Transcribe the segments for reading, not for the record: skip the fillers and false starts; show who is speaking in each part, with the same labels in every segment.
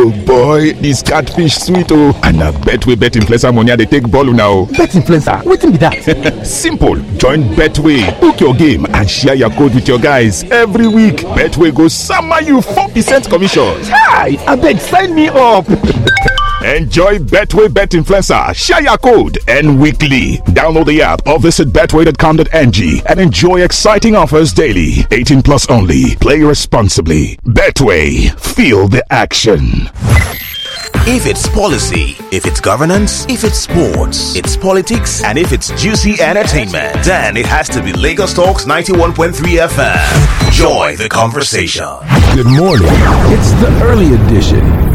Speaker 1: Oh boy, this catfish sweet oh. And I bet influencer money they take ball now.
Speaker 2: Bet influencer, wetin be that?
Speaker 1: Simple. Join Betway, book your game and share your code with your guys every week. Betway goes summer you 4% commission.
Speaker 2: Hi, abeg sign me up.
Speaker 1: Enjoy Betway Bet Influencer. Share your code and weekly. Download the app or visit betway.com.ng and enjoy exciting offers daily. 18 plus only. Play responsibly. Betway. Feel the action.
Speaker 3: If it's policy, if it's governance, if it's sports, it's politics, and if it's juicy entertainment, then it has to be Lagos Talks 91.3 FM. Join the conversation.
Speaker 2: Good morning. It's the early edition.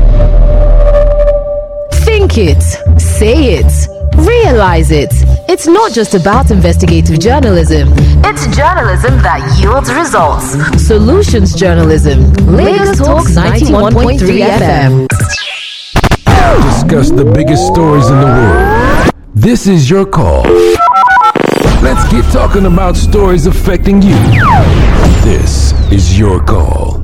Speaker 4: Think it, say it, realize it. It's not just about investigative journalism. It's journalism that yields results. Solutions journalism. Lagos Talks 91.3 FM.
Speaker 2: Discuss the biggest stories in the world. This is your call. Let's get talking about stories affecting you. This is your call.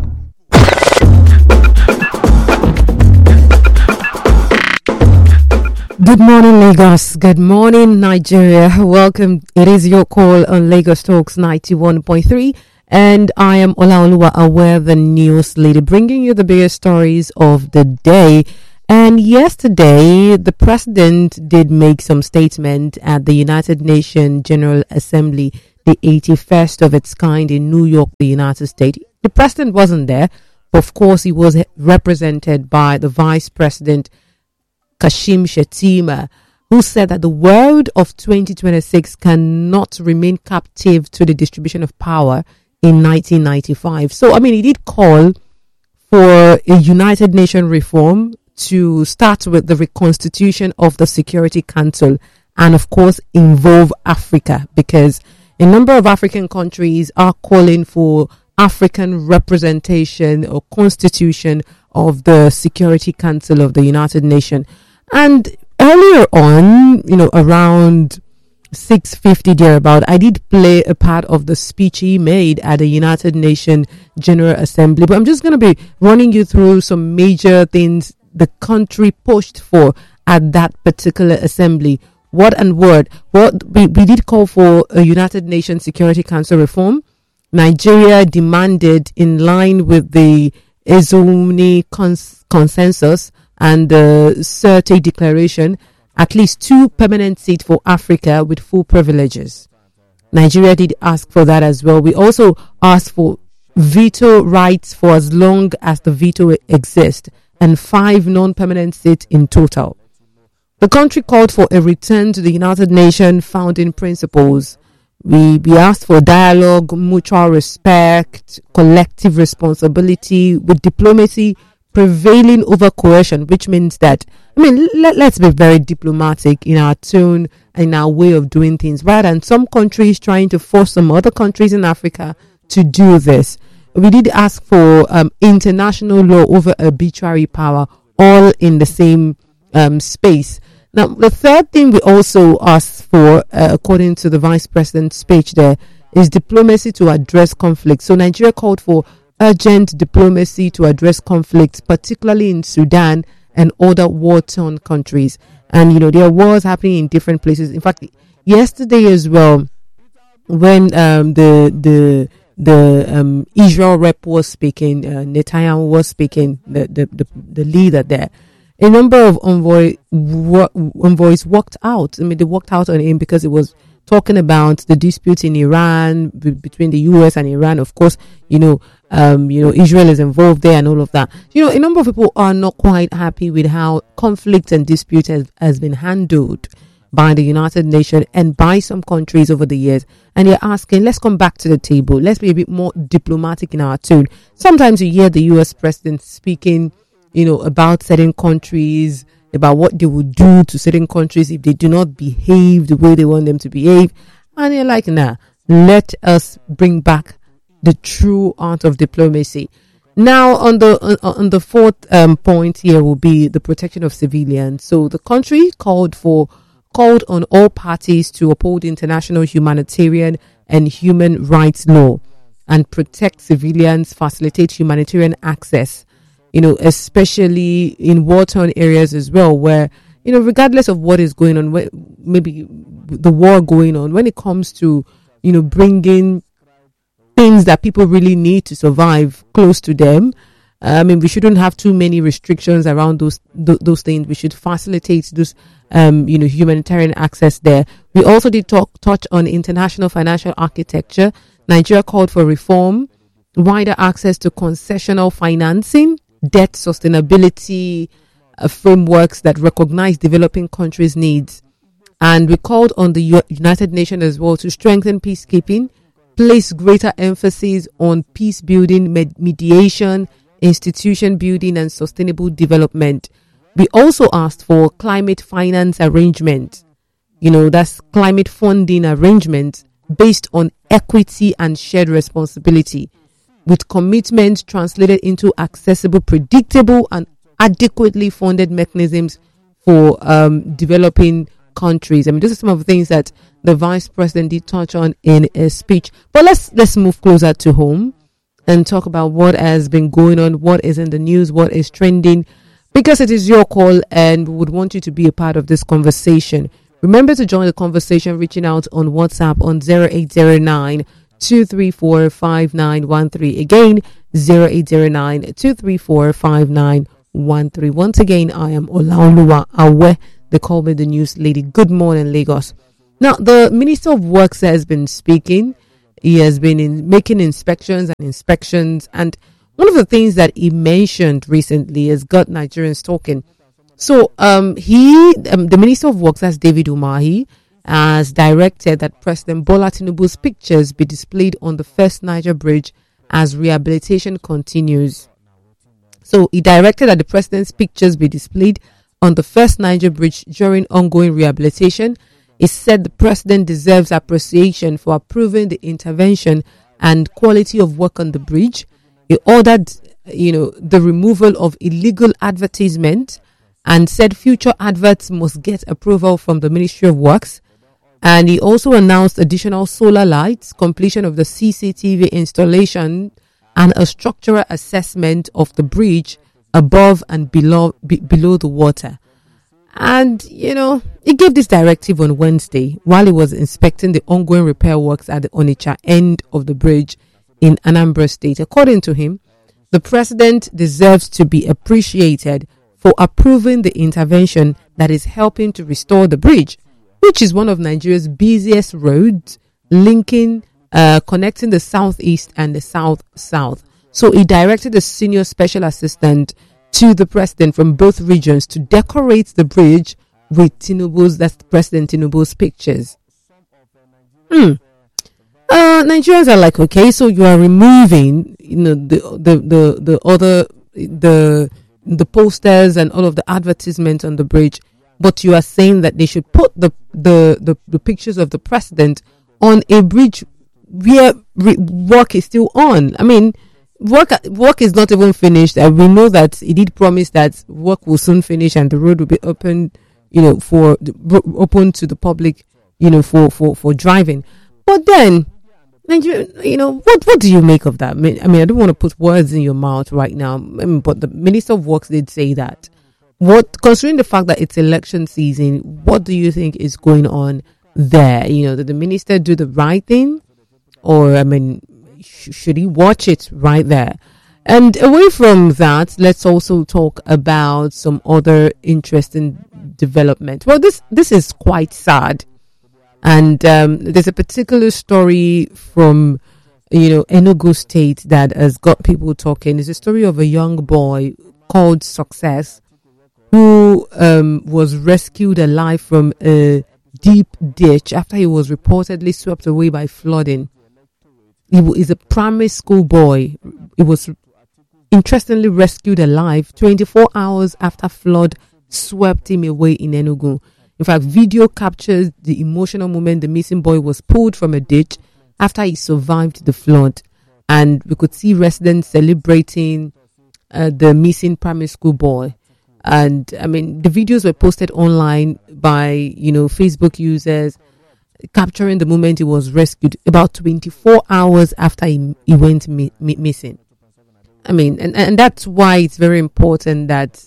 Speaker 5: Good morning, Lagos. Good morning, Nigeria. Welcome. It is your call on Lagos Talks 91.3. And I am Olaoluwa Aware, the news lady, bringing you the biggest stories of the day. And yesterday, the president did make some statement at the United Nations General Assembly, the 81st of its kind in New York, the United States. The president wasn't there. Of course, he was represented by the vice president, Kashim Shettima, who said that the world of 2026 cannot remain captive to the distribution of power in 1995. So, I mean, he did call for a United Nations reform to start with the reconstitution of the Security Council and, of course, involve Africa, because a number of African countries are calling for African representation or constitution of the Security Council of the United Nations. And earlier on, around 6:50 thereabout, I did play a part of the speech he made at the United Nations General Assembly. But I'm just going to be running you through some major things the country pushed for at that particular assembly. What we did call for a United Nations Security Council reform. Nigeria demanded, in line with the Ezumni consensus and the Sirte Declaration, at least 2 permanent seats for Africa with full privileges. Nigeria did ask for that as well. We also asked for veto rights for as long as the veto exists, and 5 non-permanent seats in total. The country called for a return to the United Nations founding principles. We asked for dialogue, mutual respect, collective responsibility, with diplomacy prevailing over coercion, which means that, let's be very diplomatic in our tone and in our way of doing things, rather than some countries trying to force some other countries in Africa to do this. We did ask for international law over arbitrary power, all in the same space. Now, the third thing we also asked for, according to the vice president's speech there, is diplomacy to address conflict. So Nigeria called for urgent diplomacy to address conflicts, particularly in Sudan and other war-torn countries. And, there are wars happening in different places. In fact, yesterday as well, when the Israel rep was speaking, Netanyahu was speaking, the leader there, a number of envoys walked out. They walked out on him because it was talking about the dispute in Iran between the US and Iran. Of course, Israel is involved there and all of that. A number of people are not quite happy with how conflict and dispute has been handled by the United Nations and by some countries over the years. And they're asking, let's come back to the table. Let's be a bit more diplomatic in our tone. Sometimes you hear the US president speaking, about certain countries, about what they would do to certain countries if they do not behave the way they want them to behave. And you're like, nah, let us bring back the true art of diplomacy. Now, on the fourth point here will be the protection of civilians. So the country called on all parties to uphold international humanitarian and human rights law and protect civilians, facilitate humanitarian access. especially in war-torn areas as well, where, regardless of what is going on, maybe the war going on, when it comes to, bringing things that people really need to survive close to them, we shouldn't have too many restrictions around those things. We should facilitate those, humanitarian access there. We also did touch on international financial architecture. Nigeria called for reform, wider access to concessional financing, debt sustainability frameworks that recognize developing countries' needs. And we called on the United Nations as well to strengthen peacekeeping, place greater emphasis on peace building, mediation, institution building, and sustainable development. We also asked for climate finance arrangement, that's climate funding arrangement based on equity and shared responsibility, with commitments translated into accessible, predictable, and adequately funded mechanisms for developing countries. These are some of the things that the Vice President did touch on in a speech. But let's move closer to home and talk about what has been going on, what is in the news, what is trending, because it is your call and we would want you to be a part of this conversation. Remember to join the conversation reaching out on WhatsApp on 0809 234 5913. Again, 0809 234 5913. Once again, I am Olaoluwa Awe. They call me the news lady. Good morning, Lagos. Now, the Minister of Works has been speaking. He has been making inspections. And one of the things that he mentioned recently has got Nigerians talking. So, the Minister of Works, that's David Umahi, has directed that President Bola Tinubu's pictures be displayed on the First Niger Bridge as rehabilitation continues. So, he directed that the President's pictures be displayed on the First Niger Bridge during ongoing rehabilitation. He said the President deserves appreciation for approving the intervention and quality of work on the bridge. He ordered, the removal of illegal advertisement and said future adverts must get approval from the Ministry of Works. And he also announced additional solar lights, completion of the CCTV installation, and a structural assessment of the bridge above and below the water. And, he gave this directive on Wednesday while he was inspecting the ongoing repair works at the Onitsha end of the bridge in Anambra State. According to him, the President deserves to be appreciated for approving the intervention that is helping to restore the bridge, which is one of Nigeria's busiest roads connecting the southeast and the south-south. So he directed a senior special assistant to the President from both regions to decorate the bridge with President Tinubu's pictures. Nigerians are like, okay, so you are removing, the posters and all of the advertisements on the bridge, but you are saying that they should put the pictures of the President on a bridge where work is still on. Work is not even finished. We know that he did promise that work will soon finish and the road will be open, open to the public, for driving. But then, what do you make of that? I don't want to put words in your mouth right now, but the Minister of Works did say that. Considering the fact that it's election season, what do you think is going on there? Did the minister do the right thing? Or, should he watch it right there? And away from that, let's also talk about some other interesting development. Well, this is quite sad. And there's a particular story from, Enugu State that has got people talking. It's a story of a young boy called Success who was rescued alive from a deep ditch after he was reportedly swept away by flooding. He is a primary school boy. He was interestingly rescued alive 24 hours after flood swept him away in Enugu. In fact, video captures the emotional moment the missing boy was pulled from a ditch after he survived the flood. And we could see residents celebrating the missing primary school boy. And the videos were posted online by, Facebook users, capturing the moment he was rescued about 24 hours after he went missing. I mean, and that's why it's very important that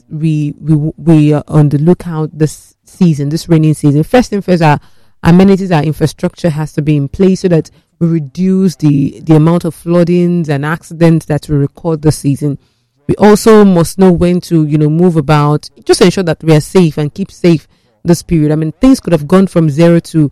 Speaker 5: we are on the lookout this season, this rainy season. First thing first, our amenities, our infrastructure has to be in place so that we reduce the amount of floodings and accidents that we record this season. We also must know when to, move about, just to ensure that we are safe and keep safe this period. I mean, things could have gone from 0 to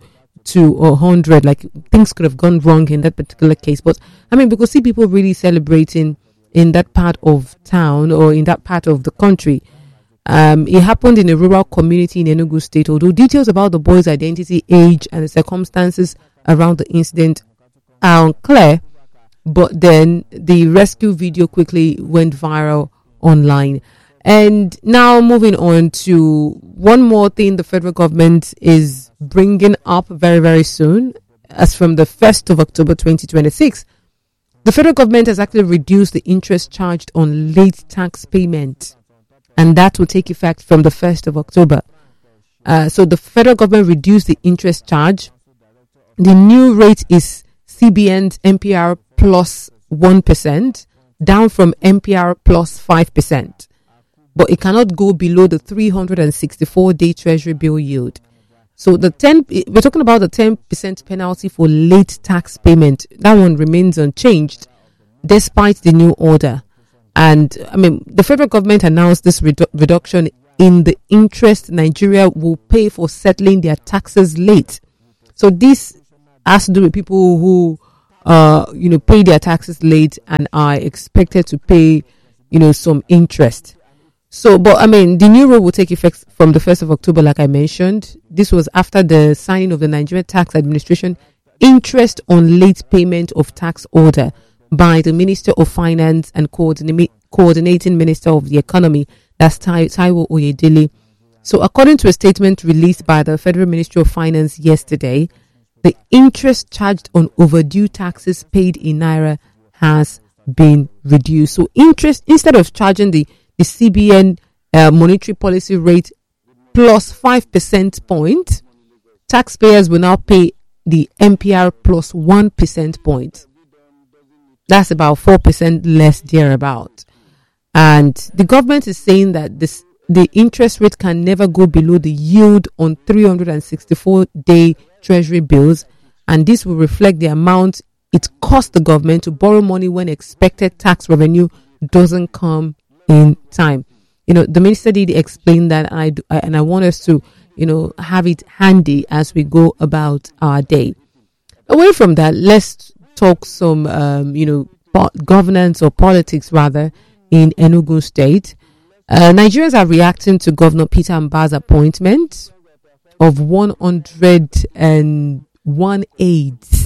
Speaker 5: 100, like things could have gone wrong in that particular case. But I mean, we could see people really celebrating in that part of town or in that part of the country. It happened in a rural community in Enugu State, although details about the boy's identity, age, and the circumstances around the incident are unclear. But then the rescue video quickly went viral online. And now moving on to one more thing the federal government is bringing up very, very soon, as from the 1st of October 2026. The federal government has actually reduced the interest charged on late tax payment, and that will take effect from the 1st of October. So the federal government reduced the interest charge. The new rate is CBN's MPR plus 1%, down from MPR plus 5%. But it cannot go below the 364-day Treasury bill yield. So we're talking about the 10% penalty for late tax payment. That one remains unchanged despite the new order. And I mean, the federal government announced this reduction in the interest Nigeria will pay for settling their taxes late. So this has to do with people who, pay their taxes late and are expected to pay, some interest. So, but I mean, the new rule will take effect from the 1st of October, like I mentioned. This was after the signing of the Nigerian Tax Administration interest on late payment of tax order by the Minister of Finance and coordinating Minister of the Economy, that's Taiwo Oyedele. So, according to a statement released by the Federal Ministry of Finance yesterday, the interest charged on overdue taxes paid in Naira has been reduced. So, interest, instead of charging the CBN monetary policy rate plus 5% point, taxpayers will now pay the MPR plus 1% point. That's about 4% less thereabout. And the government is saying that the interest rate can never go below the yield on 364-day Treasury bills, and this will reflect the amount it costs the government to borrow money when expected tax revenue doesn't come in time. The minister did explain that, and I want us to, have it handy as we go about our day. Away from that, let's talk some, governance or politics rather in Enugu State. Nigerians are reacting to Governor Peter Mbah's appointment of 101 aides.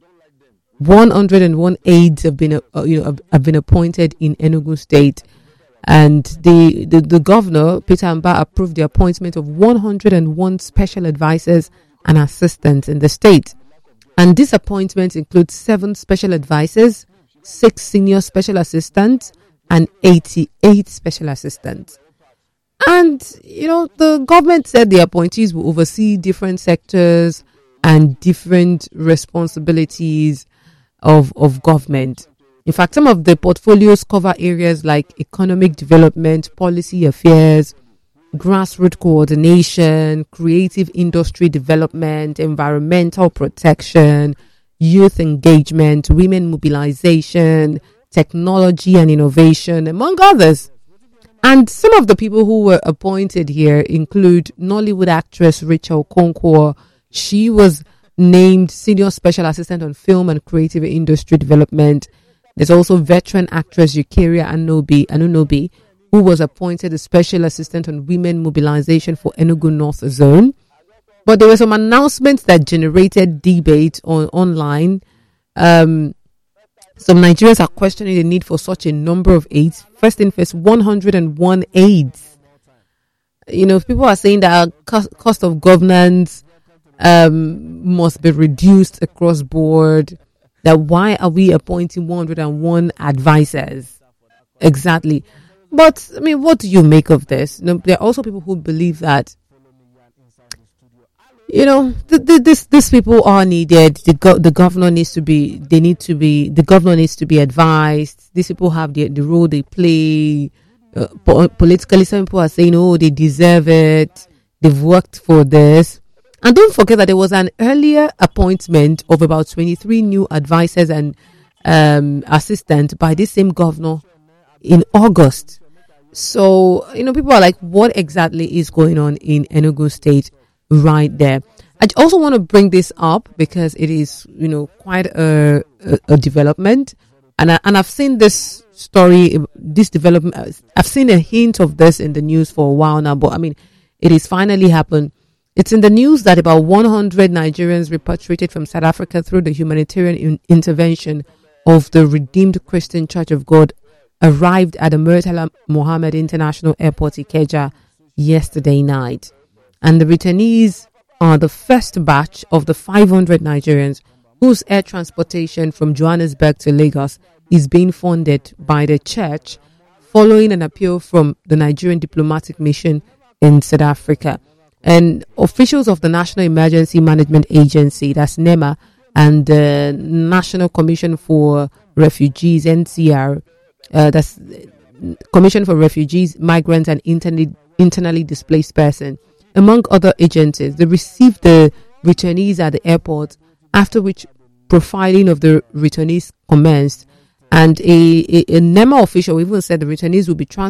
Speaker 5: 101 aides have been appointed in Enugu State. And the governor, Peter Mbah, approved the appointment of 101 special advisors and assistants in the state. And this appointment includes 7 special advisors, 6 senior special assistants, and 88 special assistants. And, the government said the appointees will oversee different sectors and different responsibilities of government. In fact, some of the portfolios cover areas like economic development, policy affairs, grassroots coordination, creative industry development, environmental protection, youth engagement, women mobilization, technology and innovation, among others. And some of the people who were appointed here include Nollywood actress Rachel Okonkwo. She was named Senior Special Assistant on Film and Creative Industry Development. There's also veteran actress Eukaria Anunobi, who was appointed a Special Assistant on Women Mobilization for Enugu North Zone. But there were some announcements that generated debate online. Some Nigerians are questioning the need for such a number of aides. First thing first, 101 aides. People are saying that cost of governance must be reduced across board. That why are we appointing 101 advisors? Exactly. But, I mean, what do you make of this? There are also people who believe that, these people are needed. The governor needs to be. The governor needs to be advised. These people have the role they play. Politically, some people are saying, "Oh, they deserve it. They've worked for this." And don't forget that there was an earlier appointment of about 23 new advisors and assistants by this same governor in August. So, people are like, what exactly is going on in Enugu State right there? I also want to bring this up because it is, quite a development. And I've seen this story, this development. I've seen a hint of this in the news for a while now, but it has finally happened. It's in the news that about 100 Nigerians repatriated from South Africa through the humanitarian intervention of the Redeemed Christian Church of God arrived at the Murtala Mohammed International Airport, Ikeja, yesterday night. And the returnees are the first batch of the 500 Nigerians whose air transportation from Johannesburg to Lagos is being funded by the church following an appeal from the Nigerian diplomatic mission in South Africa. And officials of the National Emergency Management Agency, that's NEMA, and the National Commission for Refugees, NCR, that's Commission for Refugees, Migrants and Internally Displaced Persons, among other agencies, they received the returnees at the airport, after which profiling of the returnees commenced. And a NEMA official even said the returnees will be transferred